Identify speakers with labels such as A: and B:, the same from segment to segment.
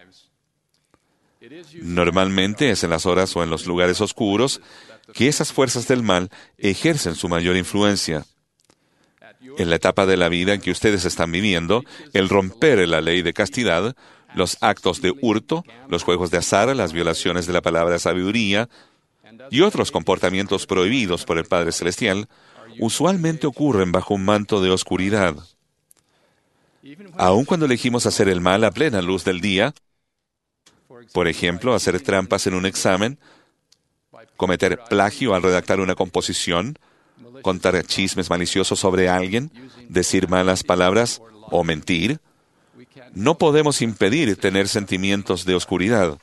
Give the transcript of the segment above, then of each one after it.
A: Normalmente es en las horas o en los lugares oscuros que esas fuerzas del mal ejercen su mayor influencia. En la etapa de la vida en que ustedes están viviendo, el romper la ley de castidad, los actos de hurto, los juegos de azar, las violaciones de la palabra de sabiduría y otros comportamientos prohibidos por el Padre Celestial, usualmente ocurren bajo un manto de oscuridad. Aun cuando elegimos hacer el mal a plena luz del día, por ejemplo, hacer trampas en un examen, cometer plagio al redactar una composición, contar chismes maliciosos sobre alguien, decir malas palabras o mentir, no podemos impedir tener sentimientos de oscuridad.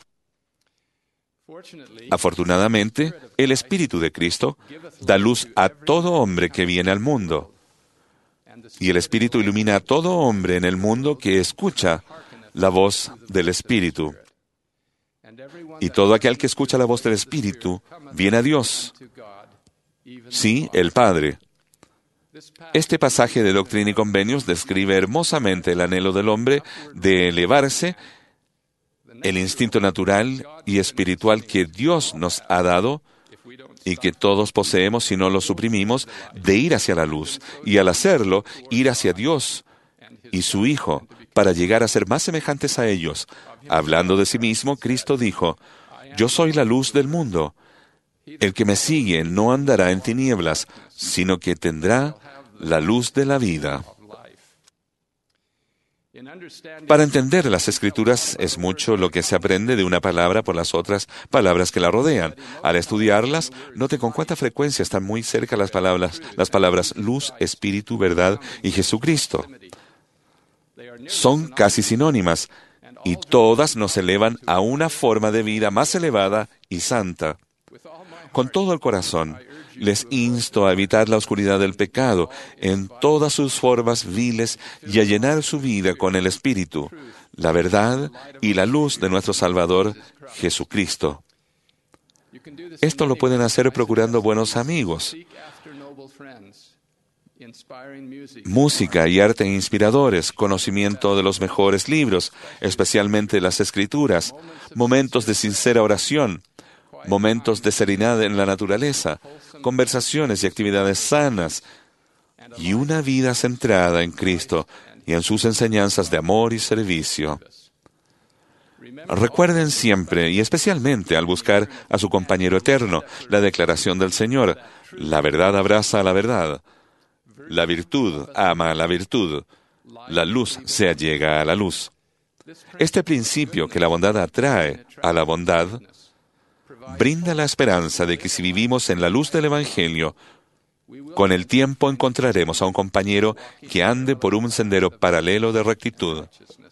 A: Afortunadamente, el Espíritu de Cristo da luz a todo hombre que viene al mundo. Y el Espíritu ilumina a todo hombre en el mundo que escucha la voz del Espíritu. Y todo aquel que escucha la voz del Espíritu viene a Dios. Sí, el Padre. Este pasaje de Doctrina y Convenios describe hermosamente el anhelo del hombre de elevarse, el instinto natural y espiritual que Dios nos ha dado y que todos poseemos si no lo suprimimos, de ir hacia la luz, y al hacerlo, ir hacia Dios y su Hijo, para llegar a ser más semejantes a ellos. Hablando de sí mismo, Cristo dijo, «Yo soy la luz del mundo. El que me sigue no andará en tinieblas, sino que tendrá la luz de la vida». Para entender las Escrituras es mucho lo que se aprende de una palabra por las otras palabras que la rodean. Al estudiarlas, note con cuánta frecuencia están muy cerca las palabras luz, espíritu, verdad y Jesucristo. Son casi sinónimas, y todas nos elevan a una forma de vida más elevada y santa. Con todo el corazón, les insto a evitar la oscuridad del pecado en todas sus formas viles y a llenar su vida con el Espíritu, la verdad y la luz de nuestro Salvador, Jesucristo. Esto lo pueden hacer procurando buenos amigos, música y arte inspiradores, conocimiento de los mejores libros, especialmente las Escrituras, momentos de sincera oración, momentos de serenidad en la naturaleza, conversaciones y actividades sanas, y una vida centrada en Cristo y en sus enseñanzas de amor y servicio. Recuerden siempre, y especialmente al buscar a su compañero eterno, la declaración del Señor: la verdad abraza a la verdad, la virtud ama a la virtud, la luz se allega a la luz. Este principio que la bondad atrae a la bondad brinda la esperanza de que si vivimos en la luz del Evangelio, con el tiempo encontraremos a un compañero que ande por un sendero paralelo de rectitud.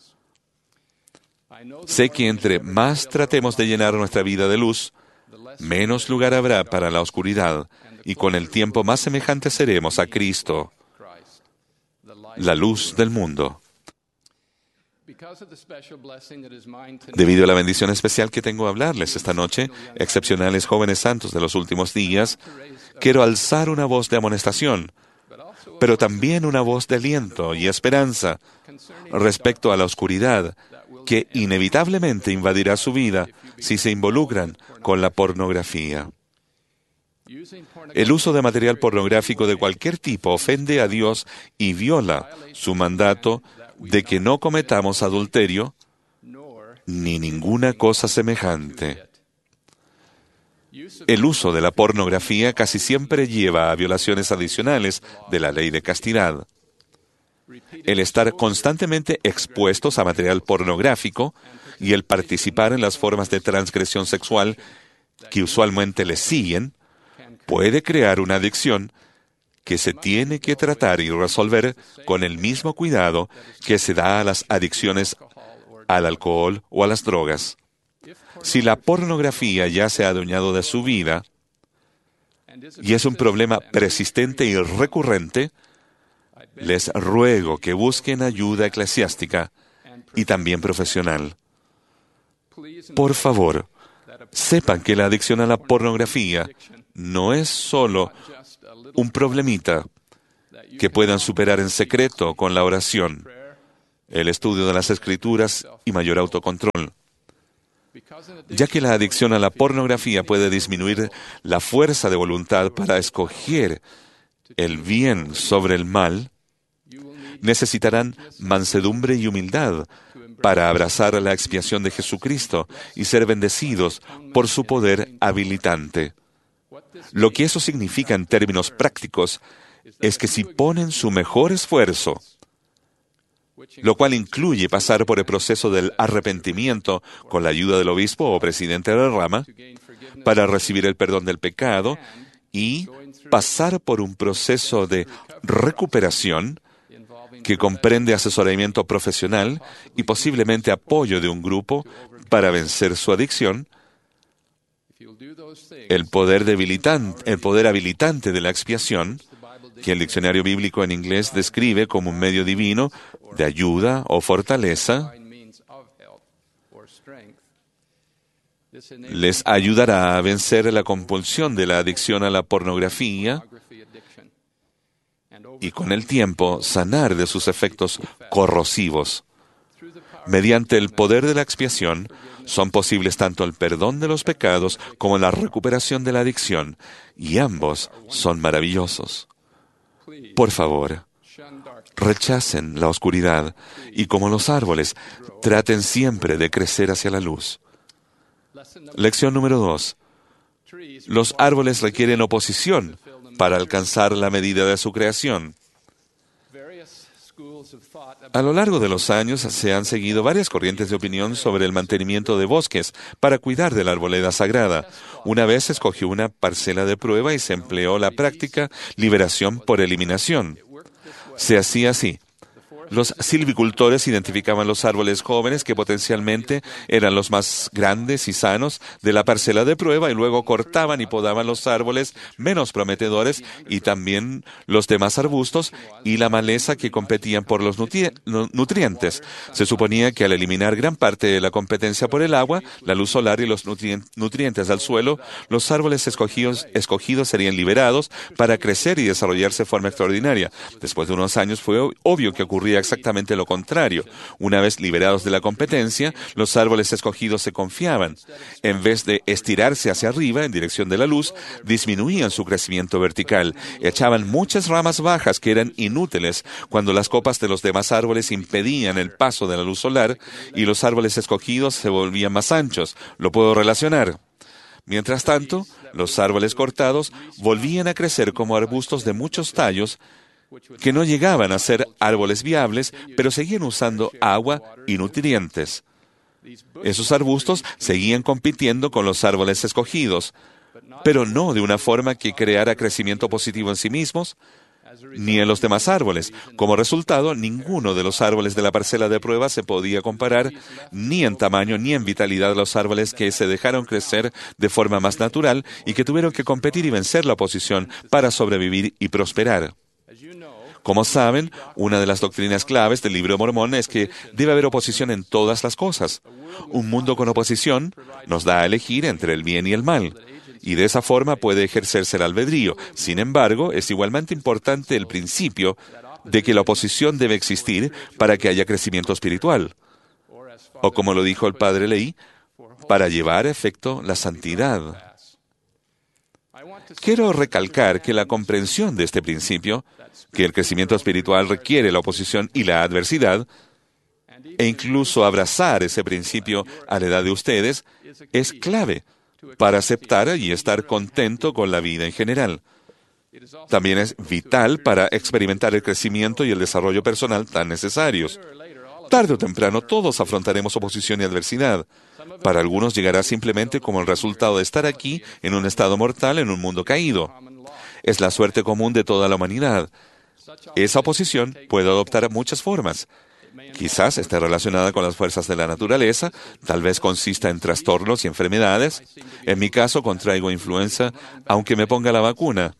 A: Sé que entre más tratemos de llenar nuestra vida de luz, menos lugar habrá para la oscuridad, y con el tiempo más semejantes seremos a Cristo, la luz del mundo. Debido a la bendición especial que tengo a hablarles esta noche, excepcionales jóvenes santos de los últimos días, quiero alzar una voz de amonestación, pero también una voz de aliento y esperanza respecto a la oscuridad que inevitablemente invadirá su vida si se involucran con la pornografía. El uso de material pornográfico de cualquier tipo ofende a Dios y viola su mandato de que no cometamos adulterio ni ninguna cosa semejante. El uso de la pornografía casi siempre lleva a violaciones adicionales de la ley de castidad. El estar constantemente expuestos a material pornográfico y el participar en las formas de transgresión sexual que usualmente les siguen puede crear una adicción que se tiene que tratar y resolver con el mismo cuidado que se da a las adicciones al alcohol o a las drogas. Si la pornografía ya se ha adueñado de su vida y es un problema persistente y recurrente, les ruego que busquen ayuda eclesiástica y también profesional. Por favor, sepan que la adicción a la pornografía no es solo un problemita que puedan superar en secreto con la oración, el estudio de las Escrituras y mayor autocontrol. Ya que la adicción a la pornografía puede disminuir la fuerza de voluntad para escoger el bien sobre el mal, necesitarán mansedumbre y humildad para abrazar la expiación de Jesucristo y ser bendecidos por su poder habilitante. Lo que eso significa en términos prácticos es que si ponen su mejor esfuerzo, lo cual incluye pasar por el proceso del arrepentimiento con la ayuda del obispo o presidente de la rama, para recibir el perdón del pecado y pasar por un proceso de recuperación que comprende asesoramiento profesional y posiblemente apoyo de un grupo para vencer su adicción, el poder habilitante de la expiación, que el diccionario bíblico en inglés describe como un medio divino de ayuda o fortaleza, les ayudará a vencer la compulsión de la adicción a la pornografía y con el tiempo sanar de sus efectos corrosivos. Mediante el poder de la expiación, son posibles tanto el perdón de los pecados como la recuperación de la adicción, y ambos son maravillosos. Por favor, rechacen la oscuridad y, como los árboles, traten siempre de crecer hacia la luz. Lección número 2. Los árboles requieren oposición para alcanzar la medida de su creación. A lo largo de los años se han seguido varias corrientes de opinión sobre el mantenimiento de bosques para cuidar de la arboleda sagrada. Una vez se escogió una parcela de prueba y se empleó la práctica liberación por eliminación. Se hacía así. Los silvicultores identificaban los árboles jóvenes que potencialmente eran los más grandes y sanos de la parcela de prueba y luego cortaban y podaban los árboles menos prometedores y también los demás arbustos y la maleza que competían por los nutrientes. Se suponía que al eliminar gran parte de la competencia por el agua, la luz solar y los nutrientes del suelo, los árboles escogidos serían liberados para crecer y desarrollarse de forma extraordinaria. Después de unos años fue obvio que ocurría exactamente lo contrario. Una vez liberados de la competencia, los árboles escogidos se confiaban. En vez de estirarse hacia arriba en dirección de la luz, disminuían su crecimiento vertical. Echaban muchas ramas bajas que eran inútiles cuando las copas de los demás árboles impedían el paso de la luz solar y los árboles escogidos se volvían más anchos. ¿Lo puedo relacionar? Mientras tanto, los árboles cortados volvían a crecer como arbustos de muchos tallos que no llegaban a ser árboles viables, pero seguían usando agua y nutrientes. Esos arbustos seguían compitiendo con los árboles escogidos, pero no de una forma que creara crecimiento positivo en sí mismos, ni en los demás árboles. Como resultado, ninguno de los árboles de la parcela de prueba se podía comparar ni en tamaño ni en vitalidad a los árboles que se dejaron crecer de forma más natural y que tuvieron que competir y vencer la oposición para sobrevivir y prosperar. Como saben, una de las doctrinas claves del Libro de Mormón es que debe haber oposición en todas las cosas. Un mundo con oposición nos da a elegir entre el bien y el mal, y de esa forma puede ejercerse el albedrío. Sin embargo, es igualmente importante el principio de que la oposición debe existir para que haya crecimiento espiritual. O como lo dijo el Padre Leí, para llevar a efecto la santidad. Quiero recalcar que la comprensión de este principio, que el crecimiento espiritual requiere la oposición y la adversidad, e incluso abrazar ese principio a la edad de ustedes, es clave para aceptar y estar contento con la vida en general. También es vital para experimentar el crecimiento y el desarrollo personal tan necesarios. Tarde o temprano todos afrontaremos oposición y adversidad. Para algunos llegará simplemente como el resultado de estar aquí en un estado mortal en un mundo caído. Es la suerte común de toda la humanidad. Esa oposición puede adoptar muchas formas. Quizás esté relacionada con las fuerzas de la naturaleza, tal vez consista en trastornos y enfermedades. En mi caso, contraigo influenza, aunque me ponga la vacuna.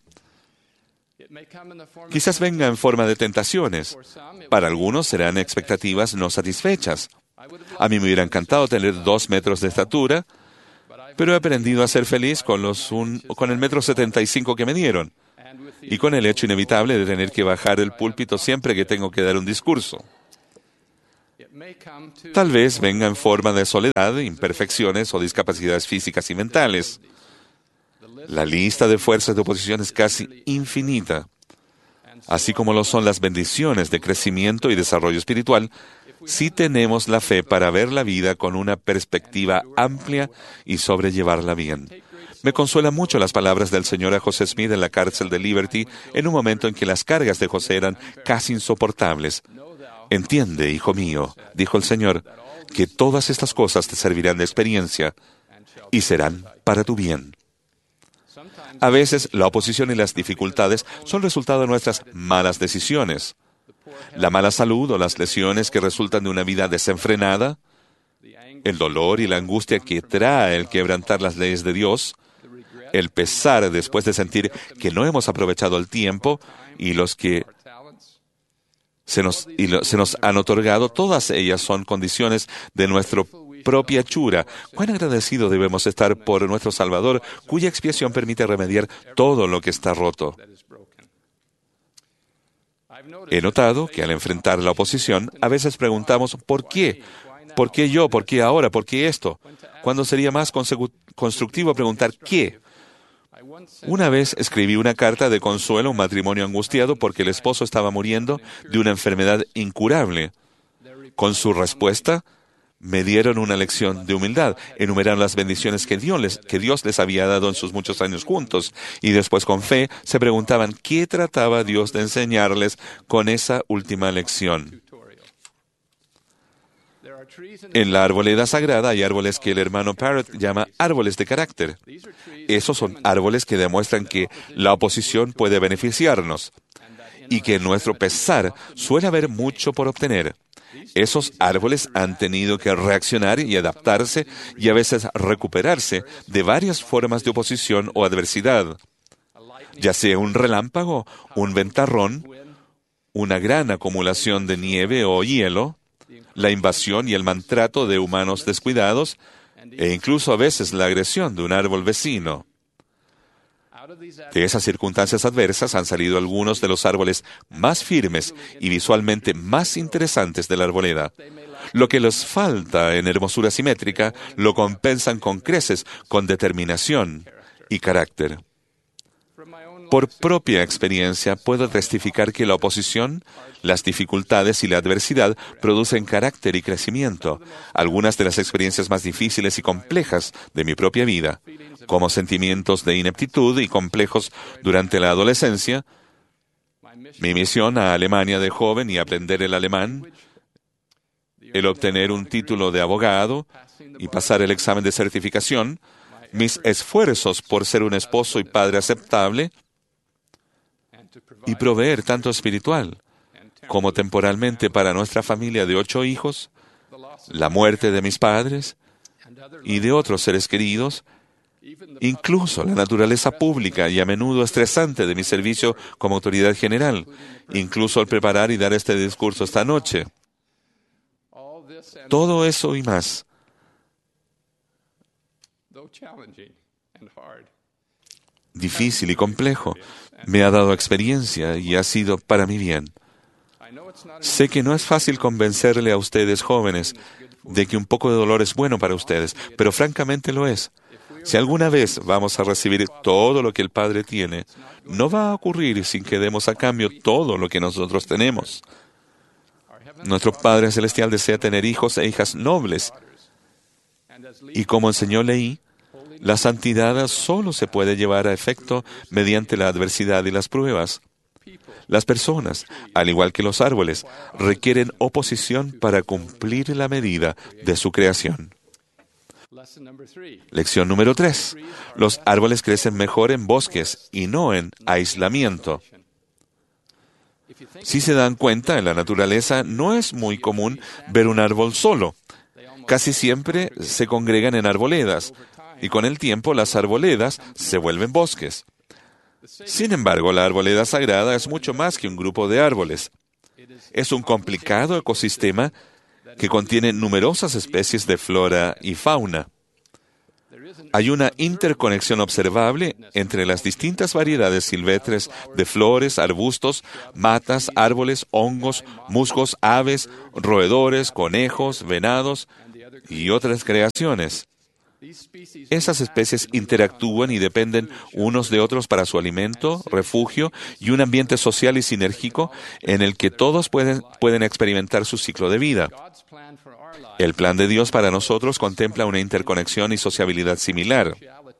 A: Quizás venga en forma de tentaciones. Para algunos serán expectativas no satisfechas. A mí me hubiera encantado tener 2 metros de estatura, pero he aprendido a ser feliz con el 1,75 m que me dieron, y con el hecho inevitable de tener que bajar el púlpito siempre que tengo que dar un discurso. Tal vez venga en forma de soledad, imperfecciones o discapacidades físicas y mentales. La lista de fuerzas de oposición es casi infinita, así como lo son las bendiciones de crecimiento y desarrollo espiritual, si tenemos la fe para ver la vida con una perspectiva amplia y sobrellevarla bien. Me consuelan mucho las palabras del Señor a José Smith en la cárcel de Liberty, en un momento en que las cargas de José eran casi insoportables. Entiende, hijo mío, dijo el Señor, que todas estas cosas te servirán de experiencia y serán para tu bien. A veces, la oposición y las dificultades son resultado de nuestras malas decisiones. La mala salud o las lesiones que resultan de una vida desenfrenada, el dolor y la angustia que trae el quebrantar las leyes de Dios, el pesar después de sentir que no hemos aprovechado el tiempo y los que se nos han otorgado, todas ellas son condiciones de nuestra propia hechura. Cuán agradecido debemos estar por nuestro Salvador, cuya expiación permite remediar todo lo que está roto. He notado que al enfrentar la oposición, a veces preguntamos, ¿por qué? ¿Por qué yo? ¿Por qué ahora? ¿Por qué esto? Cuando sería más constructivo preguntar ¿qué? Una vez escribí una carta de consuelo a un matrimonio angustiado porque el esposo estaba muriendo de una enfermedad incurable. Con su respuesta, me dieron una lección de humildad. Enumeraron las bendiciones que Dios les había dado en sus muchos años juntos. Y después, con fe, se preguntaban qué trataba Dios de enseñarles con esa última lección. En la arboleda sagrada hay árboles que el hermano Parrott llama árboles de carácter. Esos son árboles que demuestran que la oposición puede beneficiarnos y que en nuestro pesar suele haber mucho por obtener. Esos árboles han tenido que reaccionar y adaptarse y a veces recuperarse de varias formas de oposición o adversidad, ya sea un relámpago, un ventarrón, una gran acumulación de nieve o hielo, la invasión y el maltrato de humanos descuidados, e incluso a veces la agresión de un árbol vecino. De esas circunstancias adversas han salido algunos de los árboles más firmes y visualmente más interesantes de la arboleda. Lo que les falta en hermosura simétrica lo compensan con creces, con determinación y carácter. Por propia experiencia puedo testificar que la oposición, las dificultades y la adversidad producen carácter y crecimiento. Algunas de las experiencias más difíciles y complejas de mi propia vida, como sentimientos de ineptitud y complejos durante la adolescencia, mi misión a Alemania de joven y aprender el alemán, el obtener un título de abogado y pasar el examen de certificación, mis esfuerzos por ser un esposo y padre aceptable, y proveer tanto espiritual como temporalmente para nuestra familia de 8 hijos, la muerte de mis padres y de otros seres queridos, incluso la naturaleza pública y a menudo estresante de mi servicio como autoridad general, incluso al preparar y dar este discurso esta noche. Todo eso y más. Difícil y complejo, me ha dado experiencia y ha sido para mi bien. Sé que no es fácil convencerle a ustedes jóvenes de que un poco de dolor es bueno para ustedes, pero francamente lo es. Si alguna vez vamos a recibir todo lo que el Padre tiene, no va a ocurrir sin que demos a cambio todo lo que nosotros tenemos. Nuestro Padre Celestial desea tener hijos e hijas nobles. Y como enseñó Leí, la santidad solo se puede llevar a efecto mediante la adversidad y las pruebas. Las personas, al igual que los árboles, requieren oposición para cumplir la medida de su creación. Lección número 3. Los árboles crecen mejor en bosques y no en aislamiento. Si se dan cuenta, en la naturaleza no es muy común ver un árbol solo. Casi siempre se congregan en arboledas, y con el tiempo las arboledas se vuelven bosques. Sin embargo, la arboleda sagrada es mucho más que un grupo de árboles. Es un complicado ecosistema que contiene numerosas especies de flora y fauna. Hay una interconexión observable entre las distintas variedades silvestres de flores, arbustos, matas, árboles, hongos, musgos, aves, roedores, conejos, venados y otras creaciones. Esas especies interactúan y dependen unos de otros para su alimento, refugio y un ambiente social y sinérgico en el que todos pueden experimentar su ciclo de vida. El plan de Dios para nosotros contempla una interconexión y sociabilidad similar.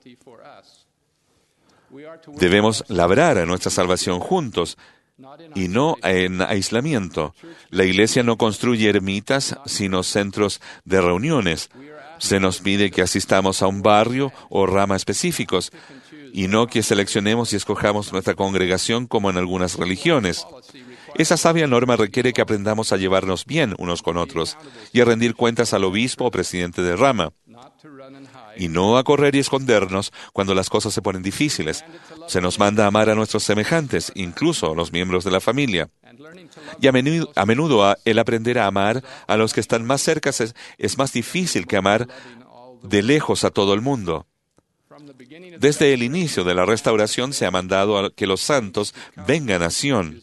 A: Debemos labrar a nuestra salvación juntos y no en aislamiento. La Iglesia no construye ermitas, sino centros de reuniones. Se nos pide que asistamos a un barrio o rama específicos, y no que seleccionemos y escojamos nuestra congregación como en algunas religiones. Esa sabia norma requiere que aprendamos a llevarnos bien unos con otros y a rendir cuentas al obispo o presidente de rama, y no a correr y escondernos cuando las cosas se ponen difíciles. Se nos manda a amar a nuestros semejantes, incluso a los miembros de la familia. Y a menudo el aprender a amar a los que están más cerca es más difícil que amar de lejos a todo el mundo. Desde el inicio de la restauración se ha mandado a que los santos vengan a Sión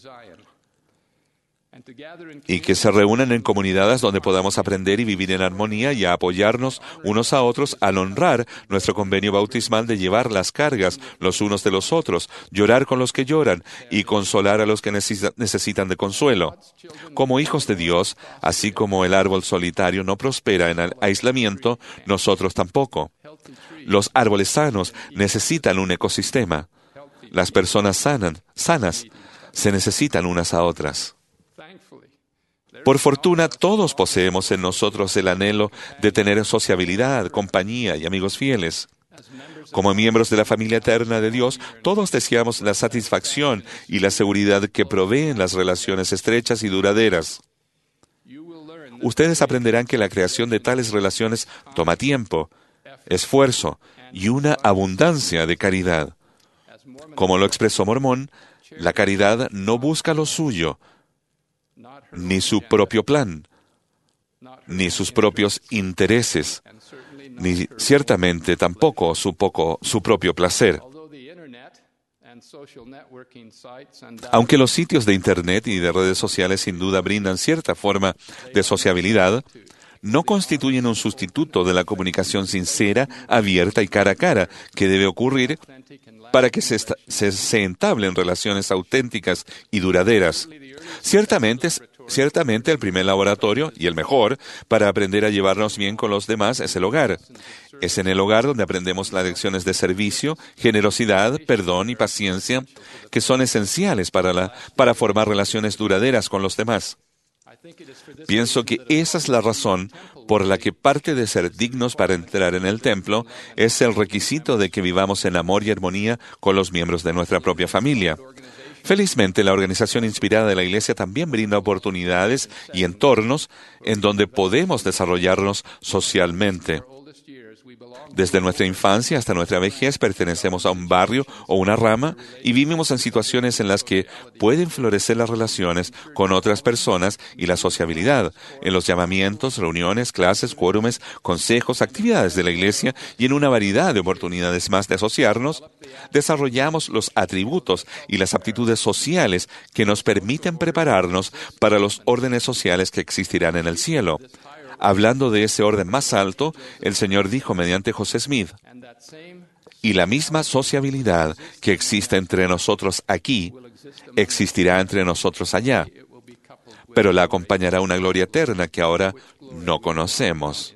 A: y que se reúnan en comunidades donde podamos aprender y vivir en armonía y a apoyarnos unos a otros al honrar nuestro convenio bautismal de llevar las cargas los unos de los otros, llorar con los que lloran y consolar a los que necesitan de consuelo. Como hijos de Dios, así como el árbol solitario no prospera en el aislamiento, nosotros tampoco. Los árboles sanos necesitan un ecosistema. Las personas sanas se necesitan unas a otras. Por fortuna, todos poseemos en nosotros el anhelo de tener sociabilidad, compañía y amigos fieles. Como miembros de la familia eterna de Dios, todos deseamos la satisfacción y la seguridad que proveen las relaciones estrechas y duraderas. Ustedes aprenderán que la creación de tales relaciones toma tiempo, esfuerzo y una abundancia de caridad. Como lo expresó Mormón, la caridad no busca lo suyo, ni su propio plan, ni sus propios intereses, ni ciertamente tampoco su propio placer. Aunque los sitios de Internet y de redes sociales sin duda brindan cierta forma de sociabilidad, no constituyen un sustituto de la comunicación sincera, abierta y cara a cara que debe ocurrir para que se entablen relaciones auténticas y duraderas. Ciertamente el primer laboratorio, y el mejor, para aprender a llevarnos bien con los demás es el hogar. Es en el hogar donde aprendemos las lecciones de servicio, generosidad, perdón y paciencia, que son esenciales para formar relaciones duraderas con los demás. Pienso que esa es la razón por la que parte de ser dignos para entrar en el templo es el requisito de que vivamos en amor y armonía con los miembros de nuestra propia familia. Felizmente, la organización inspirada de la Iglesia también brinda oportunidades y entornos en donde podemos desarrollarnos socialmente. Desde nuestra infancia hasta nuestra vejez pertenecemos a un barrio o una rama y vivimos en situaciones en las que pueden florecer las relaciones con otras personas y la sociabilidad, en los llamamientos, reuniones, clases, quórumes, consejos, actividades de la Iglesia y en una variedad de oportunidades más de asociarnos, desarrollamos los atributos y las aptitudes sociales que nos permiten prepararnos para los órdenes sociales que existirán en el cielo. Hablando de ese orden más alto, el Señor dijo mediante José Smith, y la misma sociabilidad que existe entre nosotros aquí, existirá entre nosotros allá, pero la acompañará una gloria eterna que ahora no conocemos.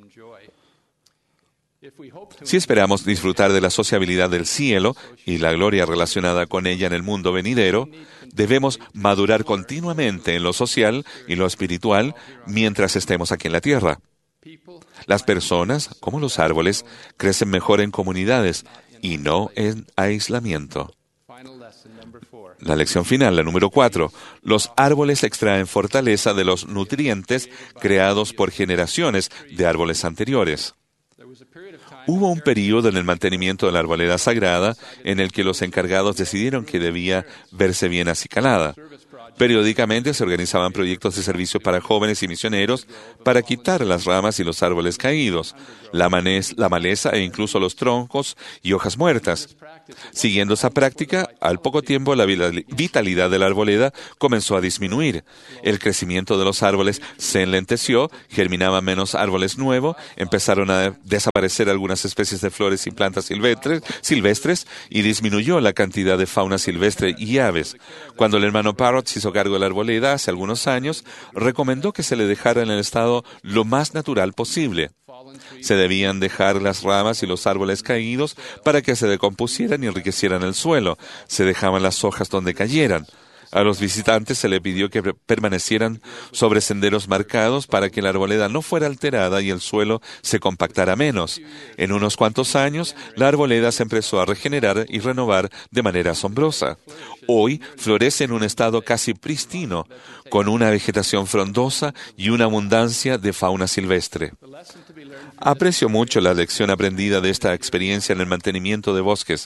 A: Si esperamos disfrutar de la sociabilidad del cielo y la gloria relacionada con ella en el mundo venidero, debemos madurar continuamente en lo social y lo espiritual mientras estemos aquí en la tierra. Las personas, como los árboles, crecen mejor en comunidades y no en aislamiento. La lección final, la número 4. Los árboles extraen fortaleza de los nutrientes creados por generaciones de árboles anteriores. Hubo un período en el mantenimiento de la arboleda sagrada en el que los encargados decidieron que debía verse bien acicalada. Periódicamente se organizaban proyectos de servicio para jóvenes y misioneros para quitar las ramas y los árboles caídos, la maleza e incluso los troncos y hojas muertas. Siguiendo esa práctica, al poco tiempo la vitalidad de la arboleda comenzó a disminuir. El crecimiento de los árboles se enlenteció, germinaban menos árboles nuevos, empezaron a desaparecer algunas especies de flores y plantas silvestres y disminuyó la cantidad de fauna silvestre y aves. Cuando el hermano Parrott se hizo cargo de la arboleda hace algunos años, recomendó que se le dejara en el estado lo más natural posible. Se debían dejar las ramas y los árboles caídos para que se decompusieran y enriquecieran el suelo. Se dejaban las hojas donde cayeran. A los visitantes se le pidió que permanecieran sobre senderos marcados para que la arboleda no fuera alterada y el suelo se compactara menos. En unos cuantos años, la arboleda se empezó a regenerar y renovar de manera asombrosa. Hoy florece en un estado casi prístino, con una vegetación frondosa y una abundancia de fauna silvestre. Aprecio mucho la lección aprendida de esta experiencia en el mantenimiento de bosques.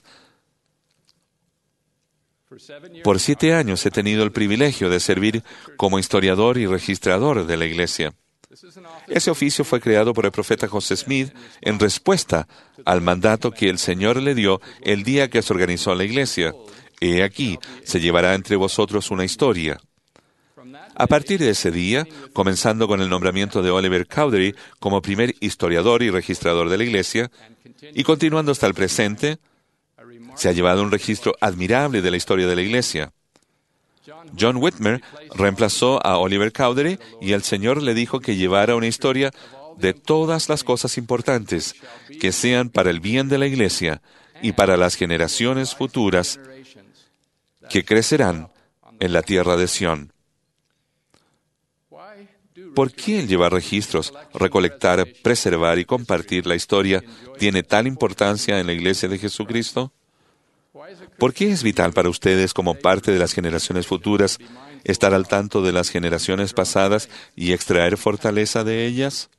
A: Por 7 años he tenido el privilegio de servir como historiador y registrador de la Iglesia. Ese oficio fue creado por el profeta José Smith en respuesta al mandato que el Señor le dio el día que se organizó la Iglesia. He aquí, se llevará entre vosotros una historia. A partir de ese día, comenzando con el nombramiento de Oliver Cowdery como primer historiador y registrador de la Iglesia, y continuando hasta el presente, se ha llevado un registro admirable de la historia de la Iglesia. John Whitmer reemplazó a Oliver Cowdery y el Señor le dijo que llevara una historia de todas las cosas importantes que sean para el bien de la Iglesia y para las generaciones futuras que crecerán en la tierra de Sión. ¿Por qué el llevar registros, recolectar, preservar y compartir la historia tiene tal importancia en la Iglesia de Jesucristo? ¿Por qué es vital para ustedes como parte de las generaciones futuras estar al tanto de las generaciones pasadas y extraer fortaleza de ellas?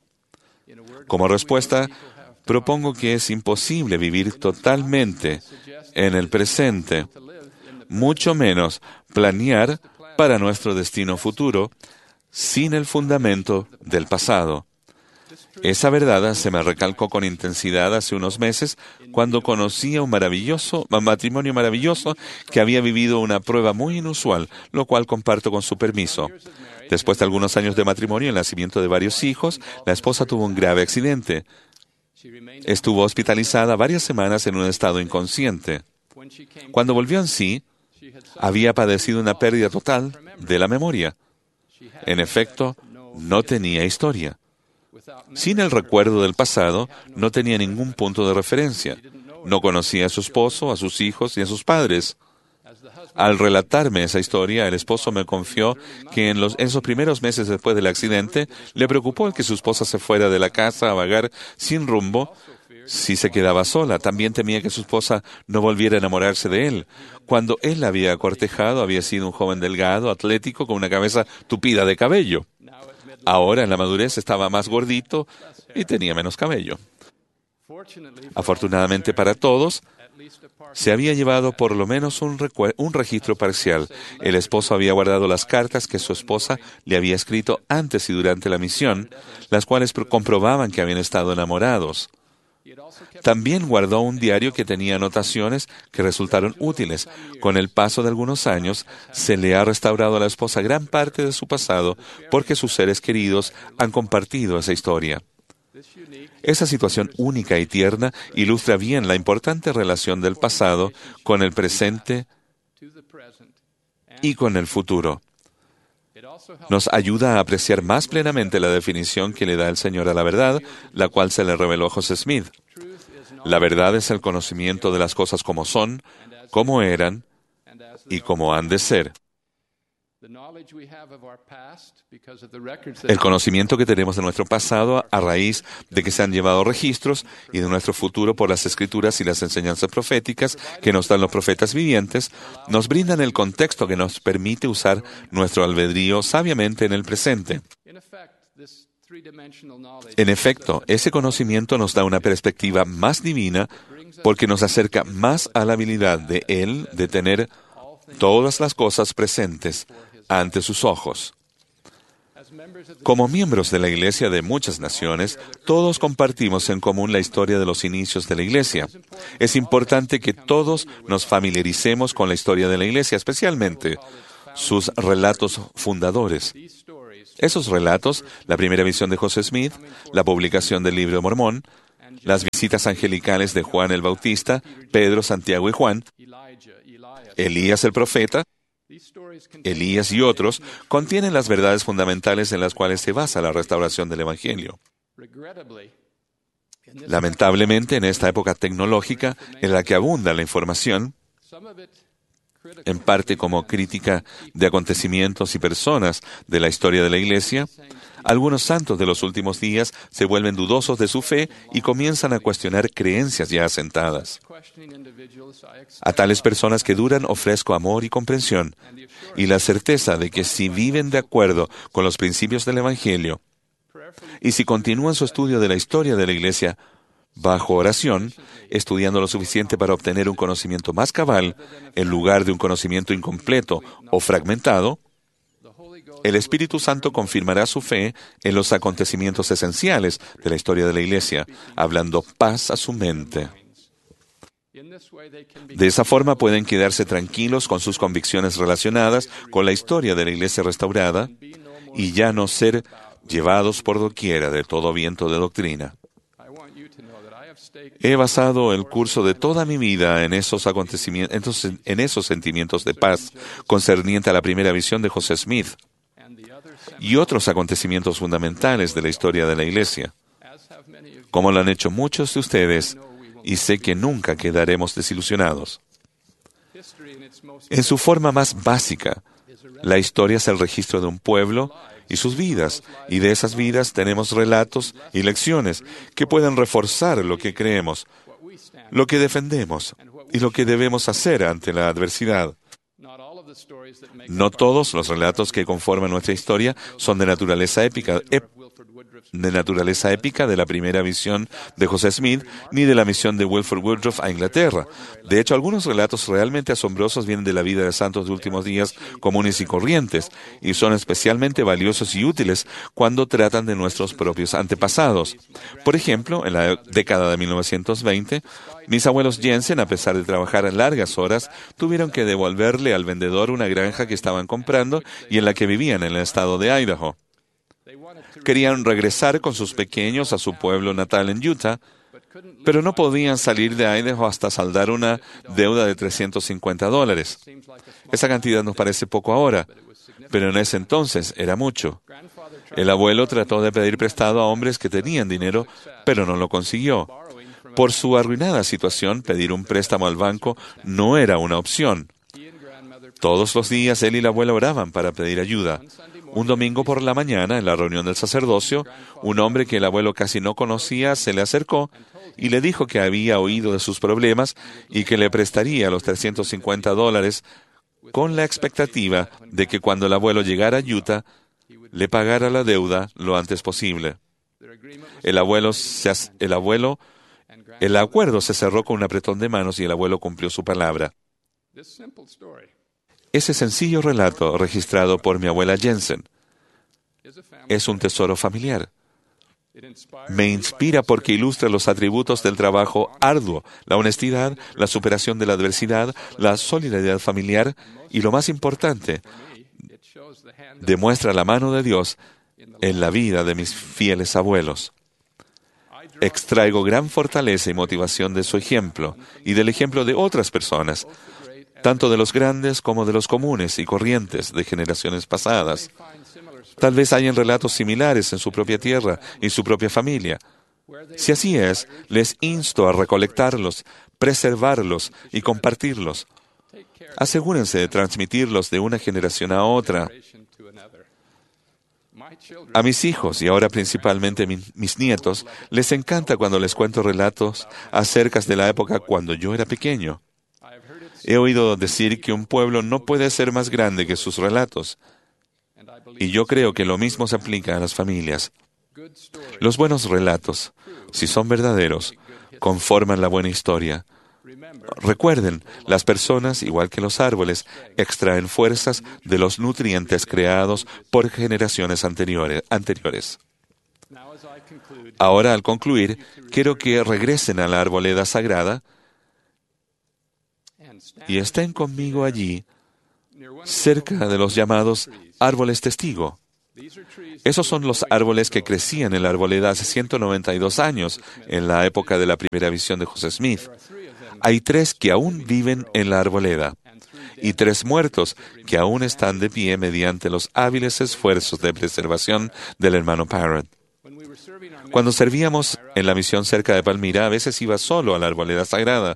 A: Como respuesta, propongo que es imposible vivir totalmente en el presente, mucho menos planear para nuestro destino futuro sin el fundamento del pasado. Esa verdad se me recalcó con intensidad hace unos meses cuando conocí a un matrimonio maravilloso que había vivido una prueba muy inusual, lo cual comparto con su permiso. Después de algunos años de matrimonio y el nacimiento de varios hijos, la esposa tuvo un grave accidente. Estuvo hospitalizada varias semanas en un estado inconsciente. Cuando volvió en sí, había padecido una pérdida total de la memoria. En efecto, no tenía historia. Sin el recuerdo del pasado, no tenía ningún punto de referencia. No conocía a su esposo, a sus hijos y a sus padres. Al relatarme esa historia, el esposo me confió que en esos primeros meses después del accidente, le preocupó el que su esposa se fuera de la casa a vagar sin rumbo si se quedaba sola. También temía que su esposa no volviera a enamorarse de él. Cuando él la había cortejado, había sido un joven delgado, atlético, con una cabeza tupida de cabello. Ahora, en la madurez, estaba más gordito y tenía menos cabello. Afortunadamente para todos, se había llevado por lo menos un registro parcial. El esposo había guardado las cartas que su esposa le había escrito antes y durante la misión, las cuales comprobaban que habían estado enamorados. También guardó un diario que tenía anotaciones que resultaron útiles. Con el paso de algunos años, se le ha restaurado a la esposa gran parte de su pasado porque sus seres queridos han compartido esa historia. Esa situación única y tierna ilustra bien la importante relación del pasado con el presente y con el futuro. Nos ayuda a apreciar más plenamente la definición que le da el Señor a la verdad, la cual se le reveló a José Smith. La verdad es el conocimiento de las cosas como son, como eran y como han de ser. El conocimiento que tenemos de nuestro pasado a raíz de que se han llevado registros y de nuestro futuro por las Escrituras y las enseñanzas proféticas que nos dan los profetas vivientes, nos brindan el contexto que nos permite usar nuestro albedrío sabiamente en el presente. En efecto, ese conocimiento nos da una perspectiva más divina porque nos acerca más a la habilidad de Él de tener todas las cosas presentes ante sus ojos. Como miembros de la Iglesia de muchas naciones, todos compartimos en común la historia de los inicios de la Iglesia. Es importante que todos nos familiaricemos con la historia de la Iglesia, especialmente sus relatos fundadores. Esos relatos, la primera visión de José Smith, la publicación del Libro de Mormón, las visitas angelicales de Juan el Bautista, Pedro, Santiago y Juan, Elías el profeta, Elías y otros, contienen las verdades fundamentales en las cuales se basa la restauración del Evangelio. Lamentablemente, en esta época tecnológica en la que abunda la información, en parte como crítica de acontecimientos y personas de la historia de la Iglesia, algunos santos de los últimos días se vuelven dudosos de su fe y comienzan a cuestionar creencias ya asentadas. A tales personas que duran ofrezco amor y comprensión, y la certeza de que si viven de acuerdo con los principios del Evangelio, y si continúan su estudio de la historia de la Iglesia bajo oración, estudiando lo suficiente para obtener un conocimiento más cabal, en lugar de un conocimiento incompleto o fragmentado, el Espíritu Santo confirmará su fe en los acontecimientos esenciales de la historia de la Iglesia, hablando paz a su mente. De esa forma pueden quedarse tranquilos con sus convicciones relacionadas con la historia de la Iglesia restaurada y ya no ser llevados por doquiera de todo viento de doctrina. He basado el curso de toda mi vida en esos acontecimientos, en esos sentimientos de paz concerniente a la primera visión de José Smith y otros acontecimientos fundamentales de la historia de la Iglesia, como lo han hecho muchos de ustedes, y sé que nunca quedaremos desilusionados. En su forma más básica, la historia es el registro de un pueblo y sus vidas, y de esas vidas tenemos relatos y lecciones que pueden reforzar lo que creemos, lo que defendemos y lo que debemos hacer ante la adversidad. No todos los relatos que conforman nuestra historia son de naturaleza épica de la primera visión de José Smith, ni de la misión de Wilford Woodruff a Inglaterra. De hecho, algunos relatos realmente asombrosos vienen de la vida de santos de últimos días comunes y corrientes, y son especialmente valiosos y útiles cuando tratan de nuestros propios antepasados. Por ejemplo, en la década de 1920, mis abuelos Jensen, a pesar de trabajar largas horas, tuvieron que devolverle al vendedor una granja que estaban comprando y en la que vivían en el estado de Idaho. Querían regresar con sus pequeños a su pueblo natal en Utah, pero no podían salir de Idaho hasta saldar una deuda de $350. Esa cantidad nos parece poco ahora, pero en ese entonces era mucho. El abuelo trató de pedir prestado a hombres que tenían dinero, pero no lo consiguió. Por su arruinada situación, pedir un préstamo al banco no era una opción. Todos los días él y la abuela oraban para pedir ayuda. Un domingo por la mañana, en la reunión del sacerdocio, un hombre que el abuelo casi no conocía se le acercó y le dijo que había oído de sus problemas y que le prestaría los $350 con la expectativa de que cuando el abuelo llegara a Utah, le pagara la deuda lo antes posible. El acuerdo se cerró con un apretón de manos y el abuelo cumplió su palabra. Ese sencillo relato, registrado por mi abuela Jensen, es un tesoro familiar. Me inspira porque ilustra los atributos del trabajo arduo, la honestidad, la superación de la adversidad, la solidaridad familiar y, lo más importante, demuestra la mano de Dios en la vida de mis fieles abuelos. Extraigo gran fortaleza y motivación de su ejemplo y del ejemplo de otras personas, tanto de los grandes como de los comunes y corrientes de generaciones pasadas. Tal vez hayan relatos similares en su propia tierra y su propia familia. Si así es, les insto a recolectarlos, preservarlos y compartirlos. Asegúrense de transmitirlos de una generación a otra. A mis hijos, y ahora principalmente mis nietos, les encanta cuando les cuento relatos acerca de la época cuando yo era pequeño. He oído decir que un pueblo no puede ser más grande que sus relatos, y yo creo que lo mismo se aplica a las familias. Los buenos relatos, si son verdaderos, conforman la buena historia, Recuerden, las personas, igual que los árboles, extraen fuerzas de los nutrientes creados por generaciones anteriores. Ahora, al concluir, quiero que regresen a la arboleda sagrada y estén conmigo allí, cerca de los llamados árboles testigo. Esos son los árboles que crecían en la arboleda hace 192 años, en la época de la primera visión de José Smith. Hay 3 que aún viven en la arboleda y 3 muertos que aún están de pie mediante los hábiles esfuerzos de preservación del hermano Parrott. Cuando servíamos en la misión cerca de Palmira, a veces iba solo a la arboleda sagrada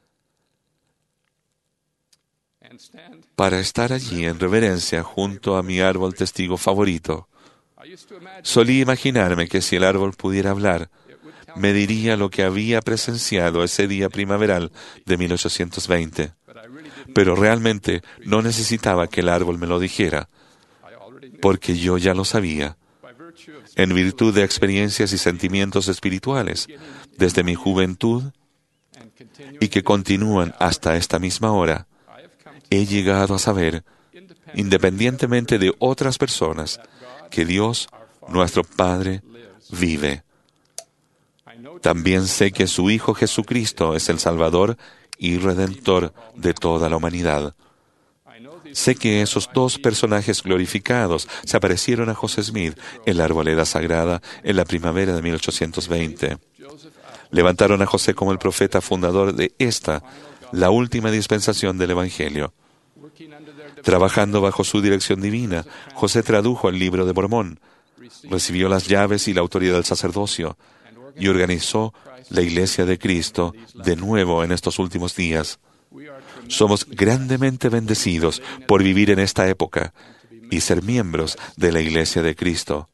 A: para estar allí en reverencia junto a mi árbol testigo favorito. Solía imaginarme que si el árbol pudiera hablar, me diría lo que había presenciado ese día primaveral de 1820. Pero realmente no necesitaba que el árbol me lo dijera, porque yo ya lo sabía, en virtud de experiencias y sentimientos espirituales desde mi juventud y que continúan hasta esta misma hora. He llegado a saber, independientemente de otras personas, que Dios, nuestro Padre, vive. También sé que su Hijo Jesucristo es el Salvador y Redentor de toda la humanidad. Sé que esos 2 personajes glorificados se aparecieron a José Smith en la arboleda sagrada en la primavera de 1820. Levantaron a José como el profeta fundador de la última dispensación del Evangelio. Trabajando bajo su dirección divina, José tradujo el libro de Mormón, recibió las llaves y la autoridad del sacerdocio y organizó la Iglesia de Cristo de nuevo en estos últimos días. Somos grandemente bendecidos por vivir en esta época y ser miembros de la Iglesia de Cristo.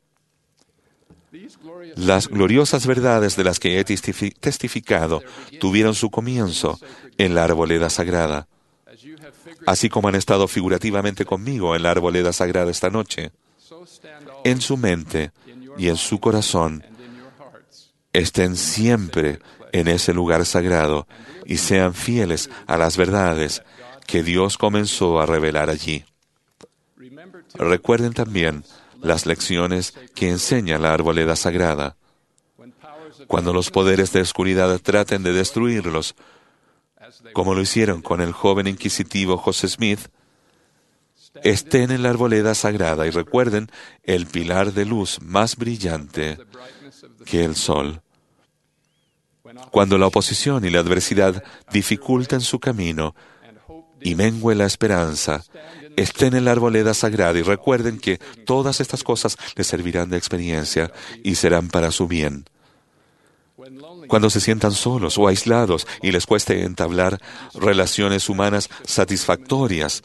A: Las gloriosas verdades de las que he testificado tuvieron su comienzo en la arboleda sagrada, así como han estado figurativamente conmigo en la arboleda sagrada esta noche. En su mente y en su corazón, estén siempre en ese lugar sagrado y sean fieles a las verdades que Dios comenzó a revelar allí. Recuerden también las lecciones que enseña la arboleda sagrada. Cuando los poderes de oscuridad traten de destruirlos, como lo hicieron con el joven inquisitivo José Smith, estén en la arboleda sagrada y recuerden el pilar de luz más brillante que el sol. Cuando la oposición y la adversidad dificulten su camino y mengue la esperanza, estén en la arboleda sagrada y recuerden que todas estas cosas les servirán de experiencia y serán para su bien. Cuando se sientan solos o aislados y les cueste entablar relaciones humanas satisfactorias,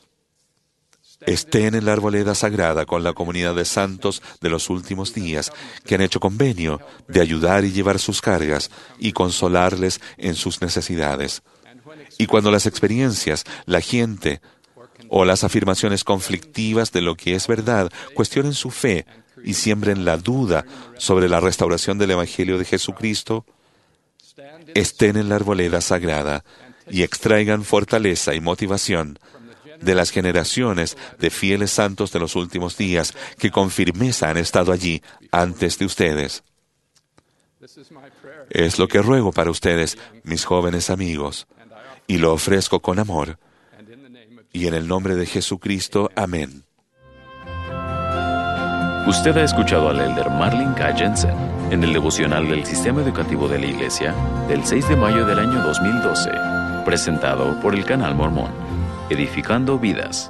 A: estén en la arboleda sagrada con la comunidad de santos de los últimos días que han hecho convenio de ayudar y llevar sus cargas y consolarles en sus necesidades. Y cuando las experiencias, la gente o las afirmaciones conflictivas de lo que es verdad cuestionen su fe y siembren la duda sobre la restauración del Evangelio de Jesucristo, estén en la arboleda sagrada y extraigan fortaleza y motivación de las generaciones de fieles santos de los últimos días que con firmeza han estado allí antes de ustedes. Es lo que ruego para ustedes, mis jóvenes amigos, y lo ofrezco con amor. Y en el nombre de Jesucristo, amén.
B: Usted ha escuchado al elder Marlin K. Jensen en el devocional del Sistema Educativo de la Iglesia del 6 de mayo del año 2012, presentado por el Canal Mormón, edificando vidas.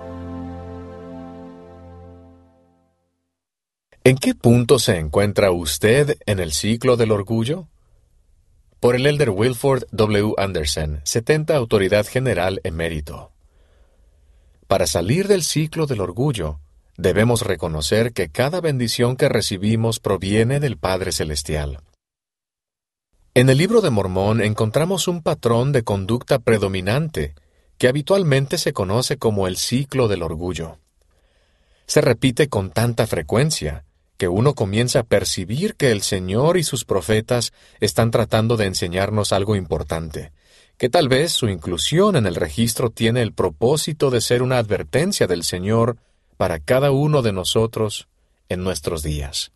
C: ¿En qué punto se encuentra usted en el ciclo del orgullo? Por el elder Wilford W. Anderson, 70 Autoridad General Emérito. Para salir del ciclo del orgullo, debemos reconocer que cada bendición que recibimos proviene del Padre Celestial. En el Libro de Mormón encontramos un patrón de conducta predominante que habitualmente se conoce como el ciclo del orgullo. Se repite con tanta frecuencia que uno comienza a percibir que el Señor y sus profetas están tratando de enseñarnos algo importante, que tal vez su inclusión en el registro tiene el propósito de ser una advertencia del Señor para cada uno de nosotros en nuestros días.